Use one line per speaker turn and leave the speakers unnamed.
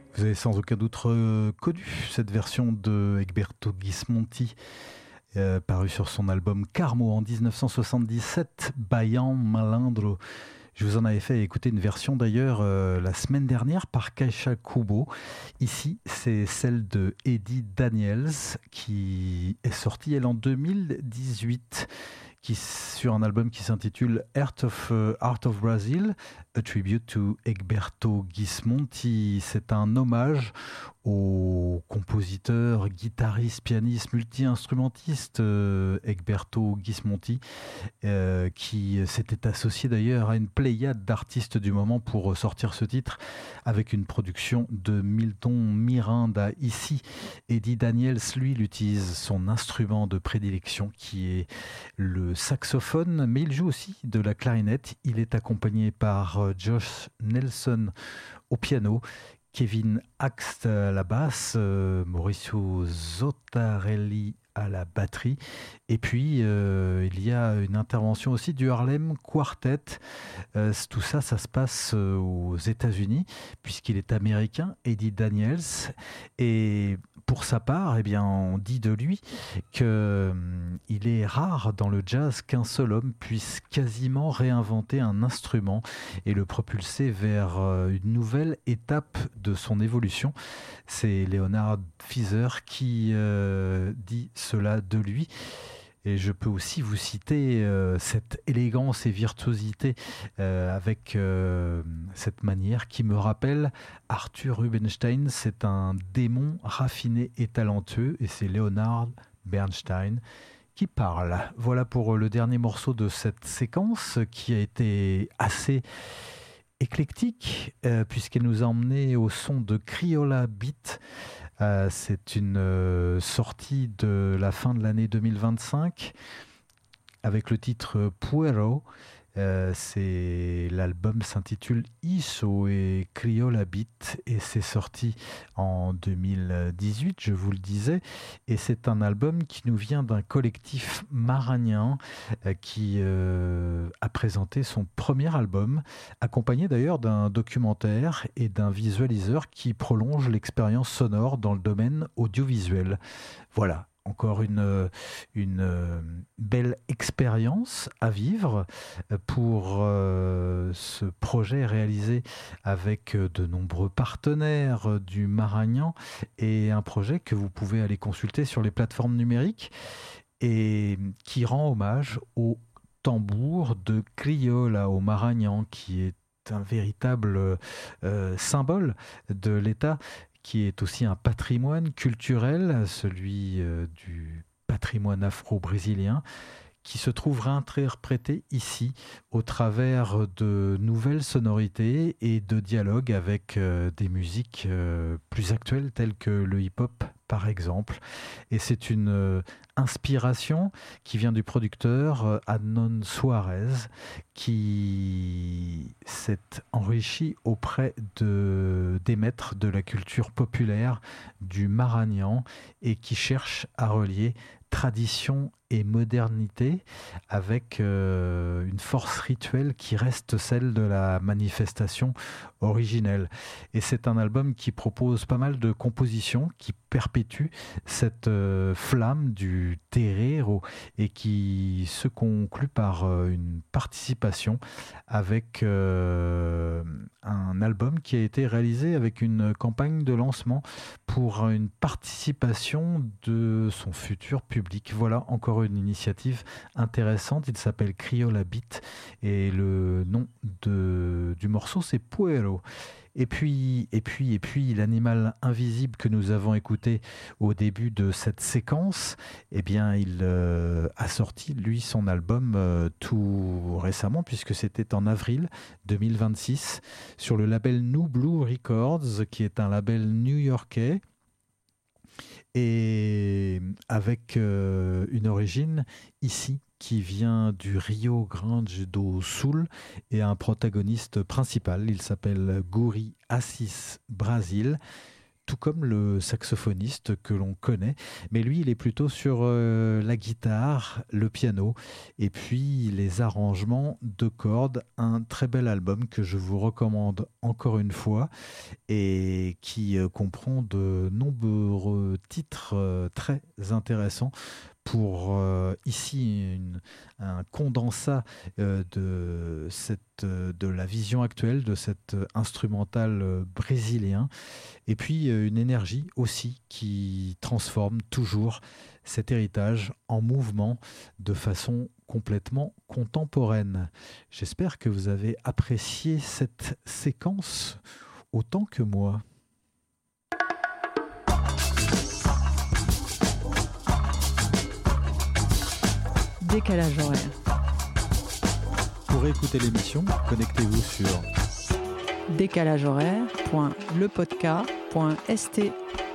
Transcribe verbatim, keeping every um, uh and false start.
Vous avez sans aucun doute reconnu cette version de Egberto Gismonti, euh, paru sur son album Carmo en dix-neuf cent soixante-dix-sept, Bayan Malandro. Je vous en avais fait écouter une version d'ailleurs euh, la semaine dernière par Kaisha Kubo. Ici, c'est celle de Eddie Daniels qui est sortie elle en deux mille dix-huit. Qui, sur un album qui s'intitule Art of, uh, Art of Brazil, A Tribute to Egberto Gismonti. C'est un hommage au compositeur, guitariste, pianiste, multi-instrumentiste euh, Egberto Gismonti, euh, qui s'était associé d'ailleurs à une pléiade d'artistes du moment pour sortir ce titre avec une production de Milton Miranda. Ici, Eddie Daniels, lui, il utilise son instrument de prédilection qui est le saxophone, mais il joue aussi de la clarinette. Il est accompagné par Josh Nelson au piano, Kevin Axt à la basse, euh, Mauricio Zottarelli à la batterie, et puis euh, il y a une intervention aussi du Harlem Quartet. Euh, tout ça, ça se passe euh, aux États-Unis, puisqu'il est américain, Eddie Daniels, et pour sa part, eh bien, on dit de lui qu'il euh, est rare dans le jazz qu'un seul homme puisse quasiment réinventer un instrument et le propulser vers euh, une nouvelle étape de son évolution. C'est Leonard Feather qui euh, dit cela de lui. Et je peux aussi vous citer euh, cette élégance et virtuosité euh, avec euh, cette manière qui me rappelle Arthur Rubinstein. C'est un démon raffiné et talentueux, et c'est Leonard Bernstein qui parle. Voilà pour le dernier morceau de cette séquence qui a été assez éclectique euh, puisqu'elle nous a emmené au son de Criolla Beat. Euh, c'est une euh, sortie de la fin de l'année deux mille vingt-cinq avec le titre Puero. Euh, c'est, l'album s'intitule Isso et Criolla Beat et c'est sorti en deux mille dix-huit, je vous le disais, et c'est un album qui nous vient d'un collectif maranien euh, qui euh, a présenté son premier album, accompagné d'ailleurs d'un documentaire et d'un visualiseur qui prolonge l'expérience sonore dans le domaine audiovisuel. Voilà. Encore une, une belle expérience à vivre pour euh, ce projet réalisé avec de nombreux partenaires du Maragnan et un projet que vous pouvez aller consulter sur les plateformes numériques et qui rend hommage au tambour de Criolla au Maragnan qui est un véritable euh, symbole de l'État, qui est aussi un patrimoine culturel, celui euh, du patrimoine afro-brésilien, qui se trouve réinterprété ici au travers de nouvelles sonorités et de dialogues avec euh, des musiques euh, plus actuelles telles que le hip-hop par exemple. Et c'est une euh, inspiration qui vient du producteur euh, Adnon Suarez qui s'est enrichi auprès de, des maîtres de la culture populaire du Maragnan et qui cherche à relier tradition et modernité avec euh, une force rituelle qui reste celle de la manifestation originelle. Et c'est un album qui propose pas mal de compositions qui perpétuent cette euh, flamme du terreiro et qui se conclut par euh, une participation avec euh, un album qui a été réalisé avec une campagne de lancement pour une participation de son futur public. Voilà encore une initiative intéressante. Il s'appelle Criolla Beat et le nom de, du morceau c'est Puero. Et puis, et puis, et puis, l'animal invisible que nous avons écouté au début de cette séquence, eh bien, il euh, a sorti, lui, son album euh, tout récemment, puisque c'était en avril deux mille vingt-six, sur le label New Blue Records, qui est un label new-yorkais, et avec euh, une origine ici, qui vient du Rio Grande do Sul et a un protagoniste principal. Il s'appelle Guri Assis Brasil. tout comme le saxophoniste que l'on connaît. Mais lui, il est plutôt sur euh, la guitare, le piano et puis les arrangements de cordes. Un très bel album que je vous recommande encore une fois et qui euh, comprend de nombreux titres euh, très intéressants. Pour euh, ici une, un condensat euh, de, cette, euh, de la vision actuelle de cet instrumental euh, brésilien et puis euh, une énergie aussi qui transforme toujours cet héritage en mouvement de façon complètement contemporaine. J'espère que vous avez apprécié cette séquence autant que moi.
Décalage horaire.
Pour écouter l'émission, connectez-vous sur
décalage horaire point le podcast point s t.